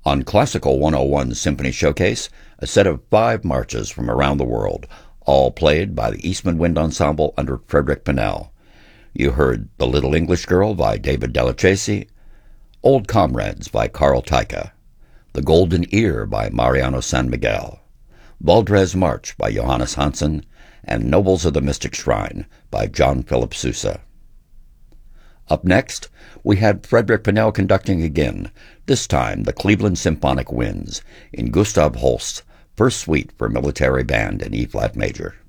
On Classical 101 Symphony Showcase, a set of 5 marches from around the world, all played by the Eastman Wind Ensemble under Frederick Pennell. You heard The Little English Girl by David Delachaise, Old Comrades by Carl Teicha, The Golden Ear by Mariano San Miguel, Valdres March by Johannes Hansen, and Nobles of the Mystic Shrine by John Philip Sousa. Up next, we had Frederick Pennell conducting again, this time the Cleveland Symphonic Winds, in Gustav Holst's First Suite for Military Band in E-flat major.